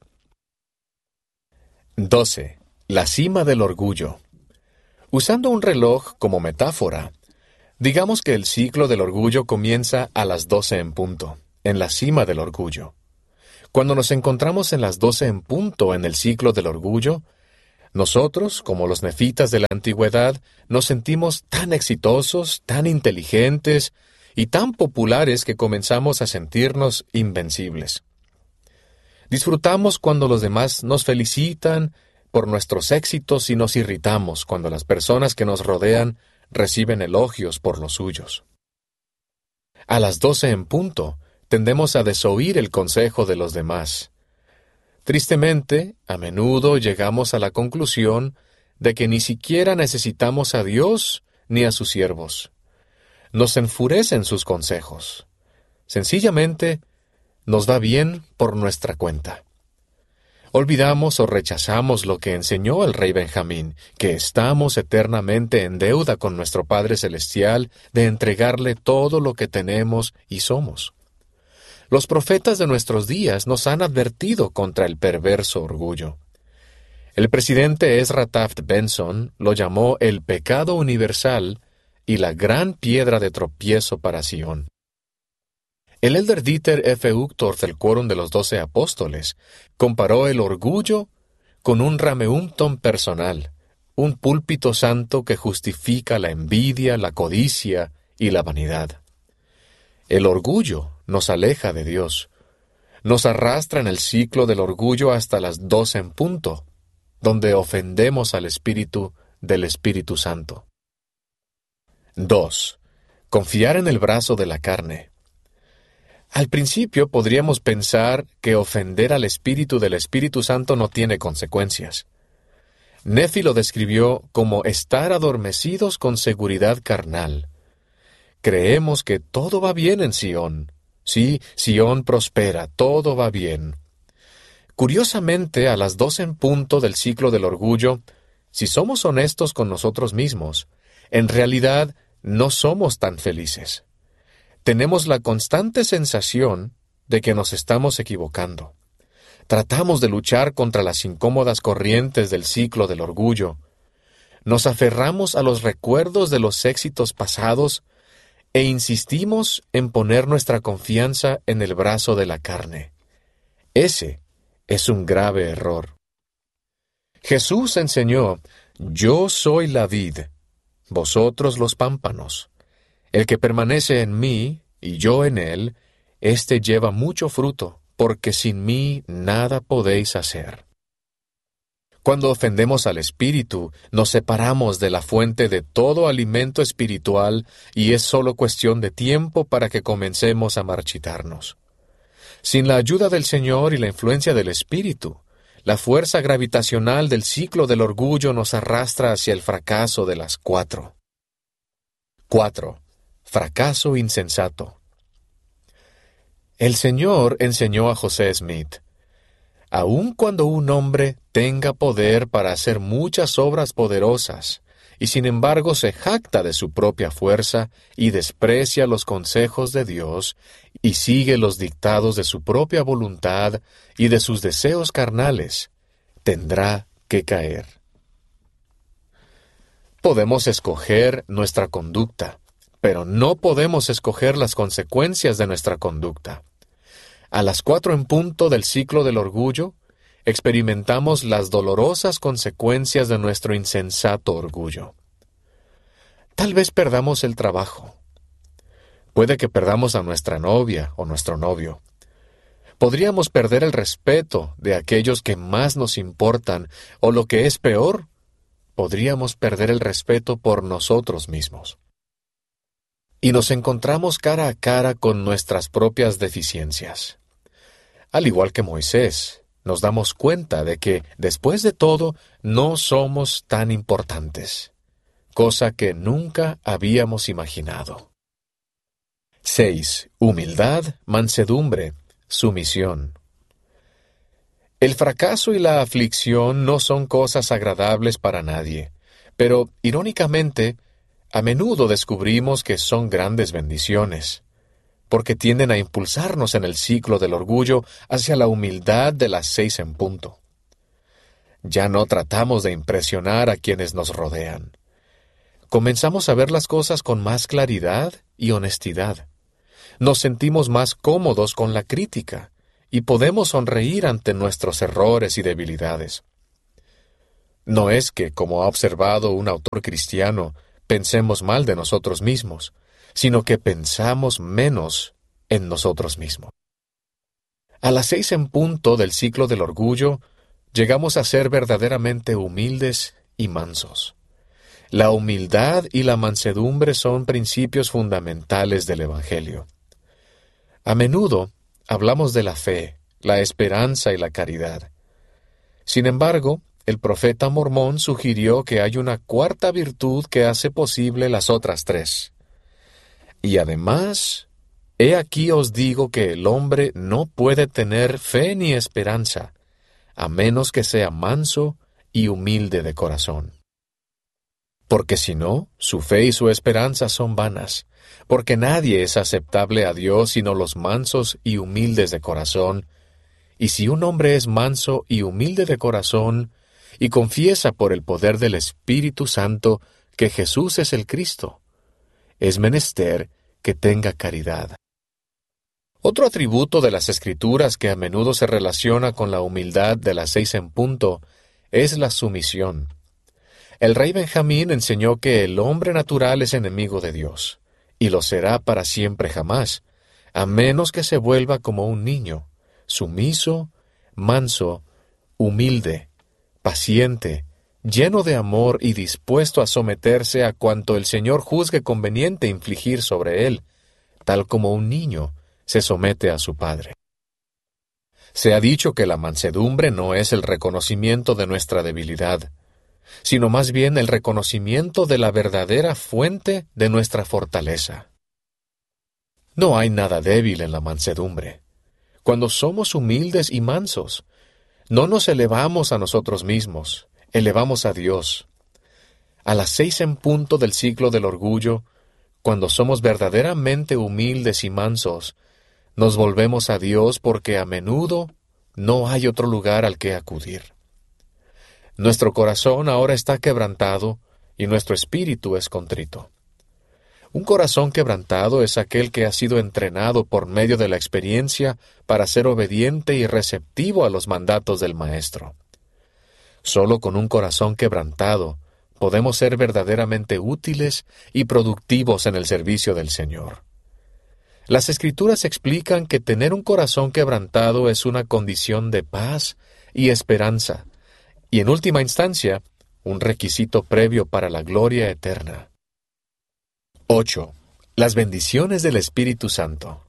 C: 12. La cima del orgullo. Usando un reloj como metáfora, digamos que el ciclo del orgullo comienza a las 12 en punto, en la cima del orgullo. Cuando nos encontramos en las 12 en punto en el ciclo del orgullo, nosotros, como los nefitas de la antigüedad, nos sentimos tan exitosos, tan inteligentes y tan populares que comenzamos a sentirnos invencibles. Disfrutamos cuando los demás nos felicitan por nuestros éxitos y nos irritamos cuando las personas que nos rodean reciben elogios por los suyos. A las 12 en punto, tendemos a desoír el consejo de los demás. Tristemente, a menudo llegamos a la conclusión de que ni siquiera necesitamos a Dios ni a sus siervos. Nos enfurecen sus consejos. Sencillamente, nos va bien por nuestra cuenta. Olvidamos o rechazamos lo que enseñó el rey Benjamín, que estamos eternamente en deuda con nuestro Padre Celestial de entregarle todo lo que tenemos y somos. Los profetas de nuestros días nos han advertido contra el perverso orgullo. El presidente Ezra Taft Benson lo llamó el pecado universal y la gran piedra de tropiezo para Sion. El elder Dieter F. Uchtdorf del Quórum de los 12 Apóstoles comparó el orgullo con un Rameumton personal, un púlpito santo que justifica la envidia, la codicia y la vanidad. El orgullo nos aleja de Dios, nos arrastra en el ciclo del orgullo hasta las 12 en punto, donde ofendemos al Espíritu del Espíritu Santo. 2. Confiar en el brazo de la carne. Al principio podríamos pensar que ofender al Espíritu del Espíritu Santo no tiene consecuencias. Nefi lo describió como estar adormecidos con seguridad carnal. Creemos que todo va bien en Sion. Sí, Sion prospera, todo va bien. Curiosamente, a las 12 en punto del ciclo del orgullo, si somos honestos con nosotros mismos, en realidad no somos tan felices. Tenemos la constante sensación de que nos estamos equivocando. Tratamos de luchar contra las incómodas corrientes del ciclo del orgullo. Nos aferramos a los recuerdos de los éxitos pasados e insistimos en poner nuestra confianza en el brazo de la carne. Ese es un grave error. Jesús enseñó: «Yo soy la vid, vosotros los pámpanos. El que permanece en mí y yo en él, éste lleva mucho fruto, porque sin mí nada podéis hacer». Cuando ofendemos al Espíritu, nos separamos de la fuente de todo alimento espiritual y es solo cuestión de tiempo para que comencemos a marchitarnos. Sin la ayuda del Señor y la influencia del Espíritu, la fuerza gravitacional del ciclo del orgullo nos arrastra hacia el fracaso de las 4. 4. Fracaso insensato. El Señor enseñó a José Smith: «Aun cuando un hombre tenga poder para hacer muchas obras poderosas, y sin embargo se jacta de su propia fuerza y desprecia los consejos de Dios, y sigue los dictados de su propia voluntad y de sus deseos carnales, tendrá que caer». Podemos escoger nuestra conducta, pero no podemos escoger las consecuencias de nuestra conducta. A las 4 en punto del ciclo del orgullo, experimentamos las dolorosas consecuencias de nuestro insensato orgullo. Tal vez perdamos el trabajo. Puede que perdamos a nuestra novia o nuestro novio. Podríamos perder el respeto de aquellos que más nos importan, o lo que es peor, podríamos perder el respeto por nosotros mismos. Y nos encontramos cara a cara con nuestras propias deficiencias. Al igual que Moisés, nos damos cuenta de que, después de todo, no somos tan importantes, cosa que nunca habíamos imaginado. 6. Humildad, mansedumbre, sumisión. El fracaso y la aflicción no son cosas agradables para nadie, pero, irónicamente, A menudo descubrimos que son grandes bendiciones, porque tienden a impulsarnos en el ciclo del orgullo hacia la humildad de las 6 en punto. Ya no tratamos de impresionar a quienes nos rodean. Comenzamos a ver las cosas con más claridad y honestidad. Nos sentimos más cómodos con la crítica y podemos sonreír ante nuestros errores y debilidades. No es que, como ha observado un autor cristiano, pensemos mal de nosotros mismos, sino que pensamos menos en nosotros mismos. A las 6 en punto del ciclo del orgullo, llegamos a ser verdaderamente humildes y mansos. La humildad y la mansedumbre son principios fundamentales del Evangelio. A menudo hablamos de la fe, la esperanza y la caridad. Sin embargo, el profeta mormón sugirió que hay una cuarta virtud que hace posible las otras 3. Y además, he aquí os digo que el hombre no puede tener fe ni esperanza, a menos que sea manso y humilde de corazón. Porque si no, su fe y su esperanza son vanas, porque nadie es aceptable a Dios sino los mansos y humildes de corazón, y si un hombre es manso y humilde de corazón, y confiesa por el poder del Espíritu Santo que Jesús es el Cristo, es menester que tenga caridad. Otro atributo de las Escrituras que a menudo se relaciona con la humildad de las 6 en punto es la sumisión. El rey Benjamín enseñó que el hombre natural es enemigo de Dios, y lo será para siempre jamás, a menos que se vuelva como un niño, sumiso, manso, humilde, paciente, lleno de amor y dispuesto a someterse a cuanto el Señor juzgue conveniente infligir sobre él, tal como un niño se somete a su padre. Se ha dicho que la mansedumbre no es el reconocimiento de nuestra debilidad, sino más bien el reconocimiento de la verdadera fuente de nuestra fortaleza. No hay nada débil en la mansedumbre. Cuando somos humildes y mansos, no nos elevamos a nosotros mismos, elevamos a Dios. A las 6 en punto del ciclo del orgullo, cuando somos verdaderamente humildes y mansos, nos volvemos a Dios porque a menudo no hay otro lugar al que acudir. Nuestro corazón ahora está quebrantado y nuestro espíritu es contrito. Un corazón quebrantado es aquel que ha sido entrenado por medio de la experiencia para ser obediente y receptivo a los mandatos del Maestro. Solo con un corazón quebrantado podemos ser verdaderamente útiles y productivos en el servicio del Señor. Las Escrituras explican que tener un corazón quebrantado es una condición de paz y esperanza, y en última instancia, un requisito previo para la gloria eterna. 8. Las bendiciones del Espíritu Santo.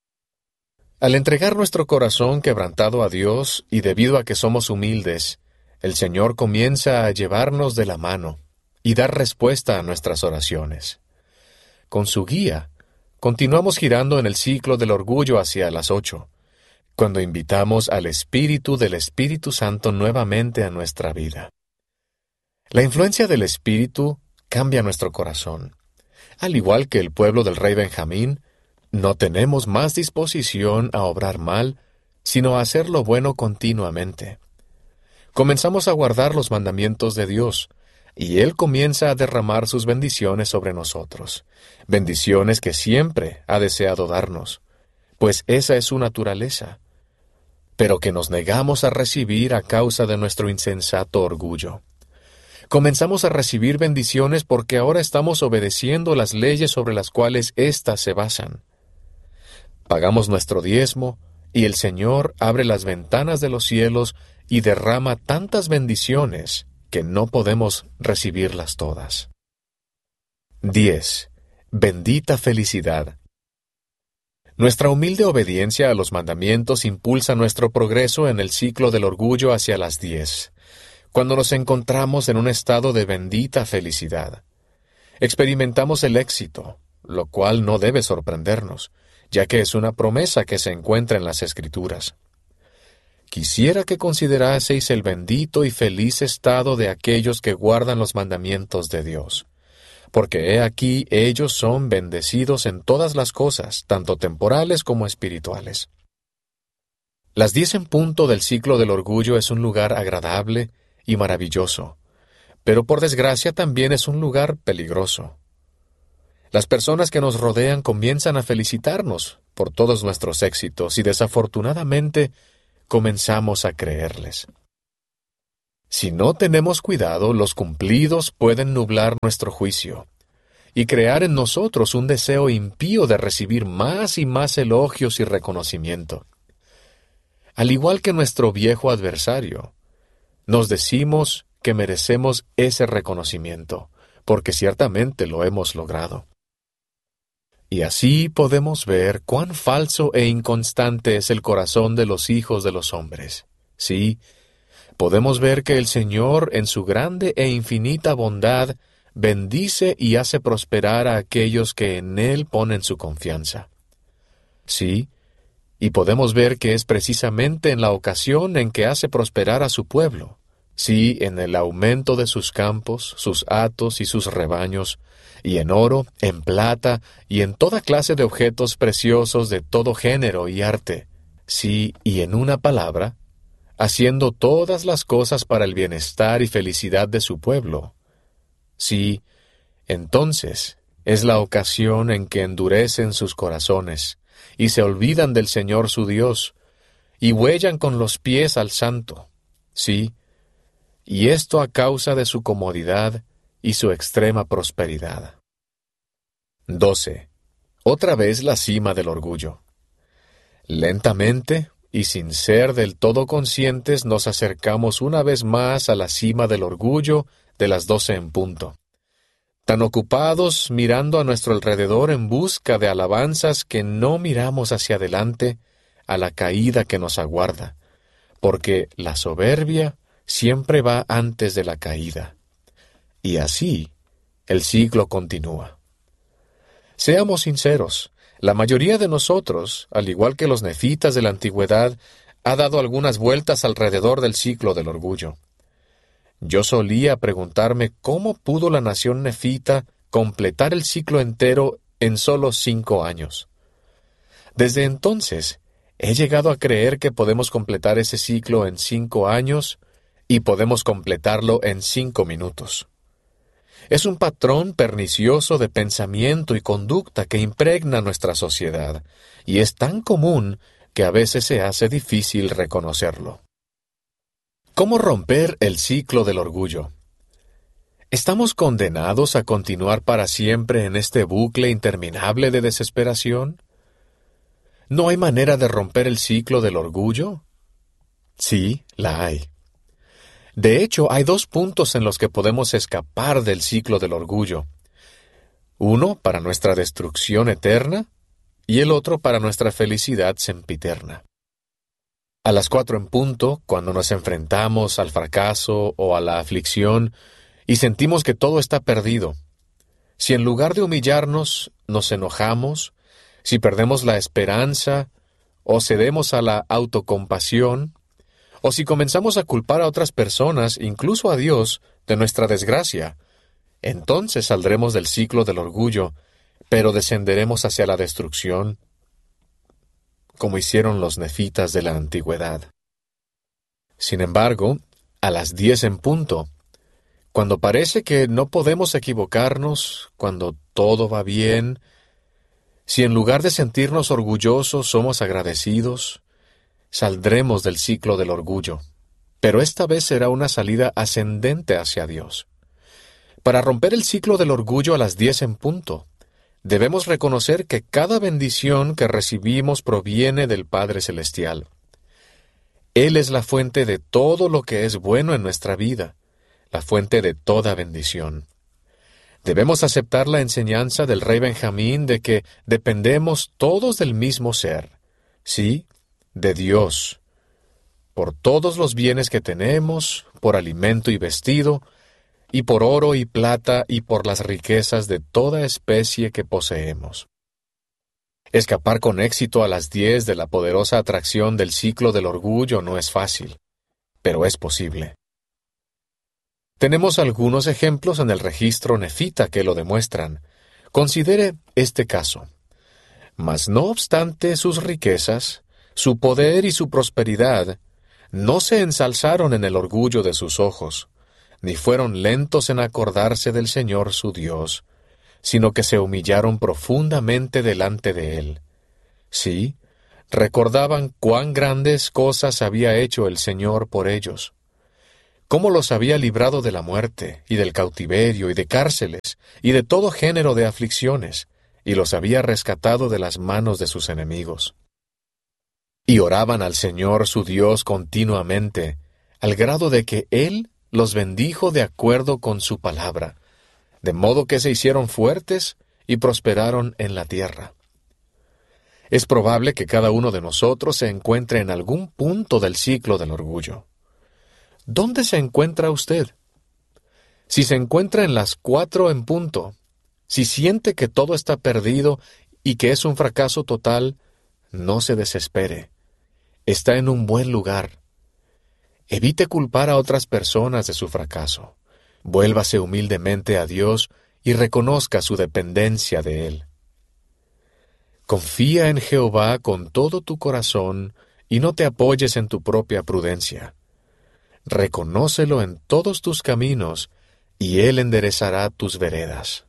C: Al entregar nuestro corazón quebrantado a Dios, y debido a que somos humildes, el Señor comienza a llevarnos de la mano y dar respuesta a nuestras oraciones. Con su guía, continuamos girando en el ciclo del orgullo hacia las 8, cuando invitamos al Espíritu del Espíritu Santo nuevamente a nuestra vida. La influencia del Espíritu cambia nuestro corazón. Al igual que el pueblo del rey Benjamín, no tenemos más disposición a obrar mal, sino a hacer lo bueno continuamente. Comenzamos a guardar los mandamientos de Dios, y Él comienza a derramar sus bendiciones sobre nosotros, bendiciones que siempre ha deseado darnos, pues esa es su naturaleza, pero que nos negamos a recibir a causa de nuestro insensato orgullo. Comenzamos a recibir bendiciones porque ahora estamos obedeciendo las leyes sobre las cuales éstas se basan. Pagamos nuestro diezmo, y el Señor abre las ventanas de los cielos y derrama tantas bendiciones que no podemos recibirlas todas. 10. Bendita felicidad. Nuestra humilde obediencia a los mandamientos impulsa nuestro progreso en el ciclo del orgullo hacia las 10. Cuando nos encontramos en un estado de bendita felicidad, experimentamos el éxito, lo cual no debe sorprendernos, ya que es una promesa que se encuentra en las Escrituras. Quisiera que consideraseis el bendito y feliz estado de aquellos que guardan los mandamientos de Dios, porque he aquí ellos son bendecidos en todas las cosas, tanto temporales como espirituales. Las 10 en punto del ciclo del orgullo es un lugar agradable y maravilloso, pero por desgracia también es un lugar peligroso. Las personas que nos rodean comienzan a felicitarnos por todos nuestros éxitos y desafortunadamente comenzamos a creerles. Si no tenemos cuidado, los cumplidos pueden nublar nuestro juicio y crear en nosotros un deseo impío de recibir más y más elogios y reconocimiento. Al igual que nuestro viejo adversario, nos decimos que merecemos ese reconocimiento, porque ciertamente lo hemos logrado. Y así podemos ver cuán falso e inconstante es el corazón de los hijos de los hombres. Sí, podemos ver que el Señor, en su grande e infinita bondad, bendice y hace prosperar a aquellos que en Él ponen su confianza. Sí, y podemos ver que es precisamente en la ocasión en que hace prosperar a su pueblo, sí, en el aumento de sus campos, sus hatos y sus rebaños, y en oro, en plata, y en toda clase de objetos preciosos de todo género y arte, sí, y en una palabra, haciendo todas las cosas para el bienestar y felicidad de su pueblo. Sí, entonces es la ocasión en que endurecen sus corazones, y se olvidan del Señor su Dios, y huellan con los pies al Santo. Sí, y esto a causa de su comodidad y su extrema prosperidad. 12. Otra vez la cima del orgullo. Lentamente, y sin ser del todo conscientes, nos acercamos una vez más a la cima del orgullo de las 12 en punto. Tan ocupados mirando a nuestro alrededor en busca de alabanzas que no miramos hacia adelante a la caída que nos aguarda, porque la soberbia siempre va antes de la caída. Y así, el ciclo continúa. Seamos sinceros, la mayoría de nosotros, al igual que los nefitas de la antigüedad, ha dado algunas vueltas alrededor del ciclo del orgullo. Yo solía preguntarme cómo pudo la nación nefita completar el ciclo entero en solo 5 años. Desde entonces, he llegado a creer que podemos completar ese ciclo en 5 años y podemos completarlo en 5 minutos. Es un patrón pernicioso de pensamiento y conducta que impregna nuestra sociedad, y es tan común que a veces se hace difícil reconocerlo. ¿Cómo romper el ciclo del orgullo? ¿Estamos condenados a continuar para siempre en este bucle interminable de desesperación? ¿No hay manera de romper el ciclo del orgullo? Sí, la hay. De hecho, hay 2 puntos en los que podemos escapar del ciclo del orgullo. Uno para nuestra destrucción eterna y el otro para nuestra felicidad sempiterna. A las 4 en punto, cuando nos enfrentamos al fracaso o a la aflicción y sentimos que todo está perdido, si en lugar de humillarnos nos enojamos, si perdemos la esperanza o cedemos a la autocompasión, o si comenzamos a culpar a otras personas, incluso a Dios, de nuestra desgracia, entonces saldremos del ciclo del orgullo, pero descenderemos hacia la destrucción, como hicieron los nefitas de la antigüedad. Sin embargo, a las 10 en punto, cuando parece que no podemos equivocarnos, cuando todo va bien, si en lugar de sentirnos orgullosos somos agradecidos, saldremos del ciclo del orgullo, pero esta vez será una salida ascendente hacia Dios. Para romper el ciclo del orgullo a las 10 en punto, debemos reconocer que cada bendición que recibimos proviene del Padre Celestial. Él es la fuente de todo lo que es bueno en nuestra vida, la fuente de toda bendición. Debemos aceptar la enseñanza del rey Benjamín de que dependemos todos del mismo ser, sí, de Dios, por todos los bienes que tenemos, por alimento y vestido, y por oro y plata y por las riquezas de toda especie que poseemos. Escapar con éxito a las 10 de la poderosa atracción del ciclo del orgullo no es fácil, pero es posible. Tenemos algunos ejemplos en el registro nefita que lo demuestran. Considere este caso. Mas no obstante sus riquezas, su poder y su prosperidad, no se ensalzaron en el orgullo de sus ojos, ni fueron lentos en acordarse del Señor su Dios, sino que se humillaron profundamente delante de Él. Sí, recordaban cuán grandes cosas había hecho el Señor por ellos, cómo los había librado de la muerte, y del cautiverio, y de cárceles, y de todo género de aflicciones, y los había rescatado de las manos de sus enemigos. Y oraban al Señor su Dios continuamente, al grado de que Él los bendijo de acuerdo con su palabra, de modo que se hicieron fuertes y prosperaron en la tierra. Es probable que cada uno de nosotros se encuentre en algún punto del ciclo del orgullo. ¿Dónde se encuentra usted? Si se encuentra en las 4 en punto, si siente que todo está perdido y que es un fracaso total, no se desespere. Está en un buen lugar. Evite culpar a otras personas de su fracaso. Vuélvase humildemente a Dios y reconozca su dependencia de Él. Confía en Jehová con todo tu corazón y no te apoyes en tu propia prudencia. Reconócelo en todos tus caminos y Él enderezará tus veredas.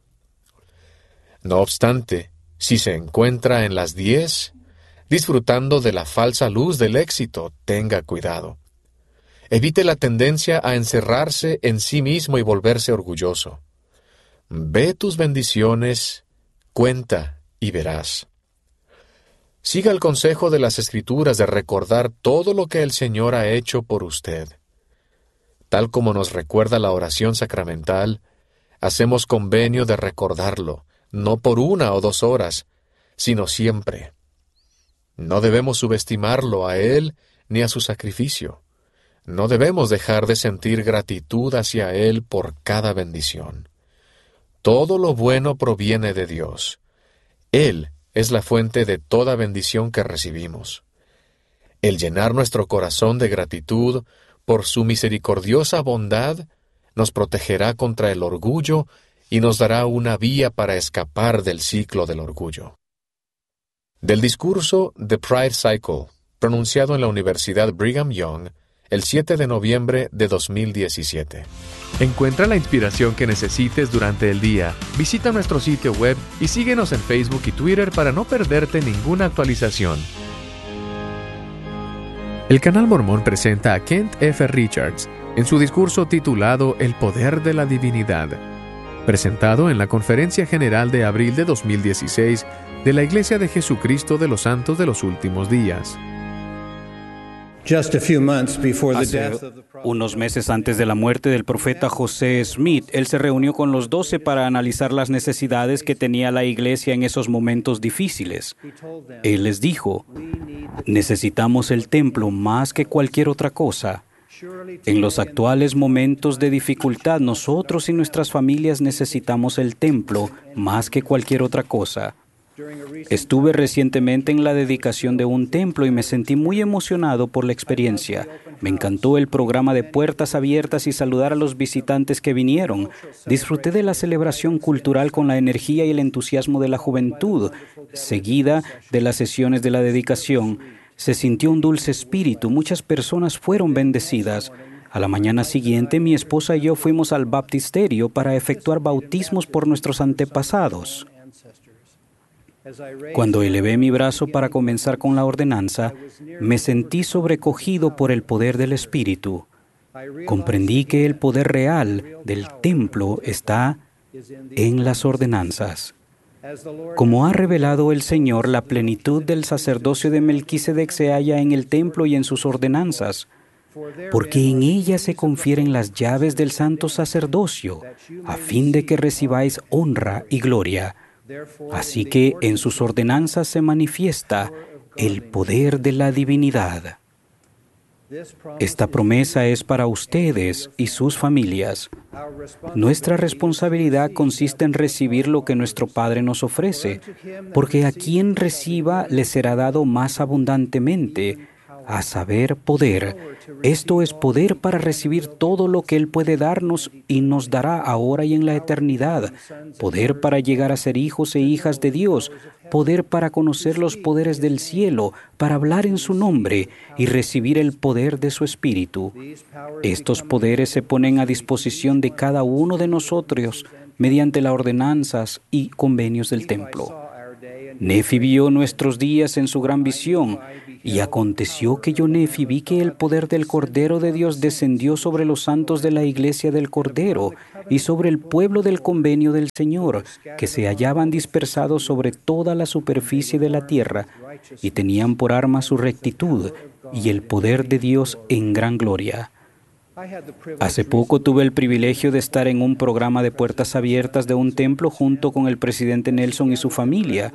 C: No obstante, si se encuentra en las 10, disfrutando de la falsa luz del éxito, tenga cuidado. Evite la tendencia a encerrarse en sí mismo y volverse orgulloso. Ve tus bendiciones, cuenta y verás. Siga el consejo de las Escrituras de recordar todo lo que el Señor ha hecho por usted. Tal como nos recuerda la oración sacramental, hacemos convenio de recordarlo, no por 1 o 2 horas, sino siempre. No debemos subestimarlo a Él ni a su sacrificio. No debemos dejar de sentir gratitud hacia Él por cada bendición. Todo lo bueno proviene de Dios. Él es la fuente de toda bendición que recibimos. El llenar nuestro corazón de gratitud por su misericordiosa bondad nos protegerá contra el orgullo y nos dará una vía para escapar del ciclo del orgullo. Del discurso The Pride Cycle, pronunciado en la Universidad Brigham Young, el 7 de noviembre de 2017.
D: Encuentra la inspiración que necesites durante el día. Visita nuestro sitio web y síguenos en Facebook y Twitter para no perderte ninguna actualización. El Canal Mormón presenta a Kent F. Richards en su discurso titulado El Poder de la Divinidad, presentado en la Conferencia General de abril de 2016 de la Iglesia de Jesucristo de los Santos de los Últimos Días.
E: Hace unos meses antes de la muerte del profeta José Smith, él se reunió con los 12 para analizar las necesidades que tenía la iglesia en esos momentos difíciles. Él les dijo: necesitamos el templo más que cualquier otra cosa. En los actuales momentos de dificultad, nosotros y nuestras familias necesitamos el templo más que cualquier otra cosa. Estuve recientemente en la dedicación de un templo y me sentí muy emocionado por la experiencia. Me encantó el programa de puertas abiertas y saludar a los visitantes que vinieron. Disfruté de la celebración cultural con la energía y el entusiasmo de la juventud. Seguida de las sesiones de la dedicación, se sintió un dulce espíritu. Muchas personas fueron bendecidas. A la mañana siguiente, mi esposa y yo fuimos al baptisterio para efectuar bautismos por nuestros antepasados. Cuando elevé mi brazo para comenzar con la ordenanza, me sentí sobrecogido por el poder del Espíritu. Comprendí que el poder real del templo está en las ordenanzas. Como ha revelado el Señor, la plenitud del sacerdocio de Melquisedec se halla en el templo y en sus ordenanzas, porque en ellas se confieren las llaves del santo sacerdocio, a fin de que recibáis honra y gloria. Así que en sus ordenanzas se manifiesta el poder de la divinidad. Esta promesa es para ustedes y sus familias. Nuestra responsabilidad consiste en recibir lo que nuestro Padre nos ofrece, porque a quien reciba le será dado más abundantemente, a saber, poder. Esto es poder para recibir todo lo que Él puede darnos y nos dará ahora y en la eternidad. Poder para llegar a ser hijos e hijas de Dios. Poder para conocer los poderes del cielo, para hablar en su nombre y recibir el poder de su Espíritu. Estos poderes se ponen a disposición de cada uno de nosotros mediante las ordenanzas y convenios del templo. Nefi vio nuestros días en su gran visión, y aconteció que yo, Nefi, vi que el poder del Cordero de Dios descendió sobre los santos de la iglesia del Cordero y sobre el pueblo del convenio del Señor, que se hallaban dispersados sobre toda la superficie de la tierra, y tenían por arma su rectitud y el poder de Dios en gran gloria. Hace poco tuve el privilegio de estar en un programa de puertas abiertas de un templo junto con el presidente Nelson y su familia.